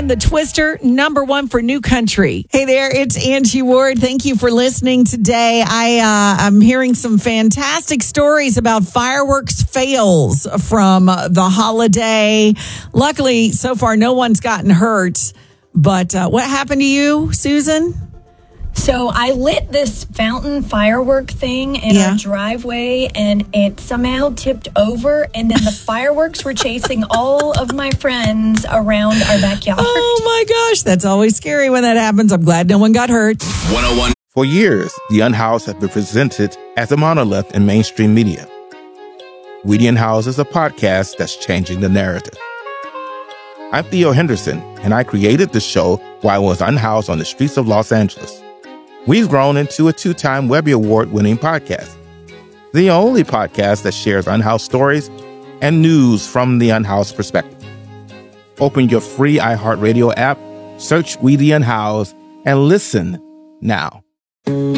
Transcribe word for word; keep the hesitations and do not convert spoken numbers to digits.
the Twister, number one for New Country. Hey there, it's Angie Ward. Thank you for listening today. I, uh, I'm hearing some fantastic stories about fireworks fails from the holiday. Luckily, so far, no one's gotten hurt. But uh, what happened to you, Susan? So I lit this fountain firework thing in Yeah. our driveway, and it somehow tipped over, and then the fireworks were chasing all of my friends around our backyard. Oh, my gosh. That's always scary when that happens. I'm glad no one got hurt. one oh one. For years, the Unhoused have been presented as a monolith in mainstream media. We the Unhoused is a podcast that's changing the narrative. I'm Theo Henderson, and I created the show while I was unhoused on the streets of Los Angeles. We've grown into a two-time Webby Award-winning podcast, the only podcast that shares unhoused stories and news from the unhoused perspective. Open your free iHeartRadio app, search We the Unhoused, and listen now.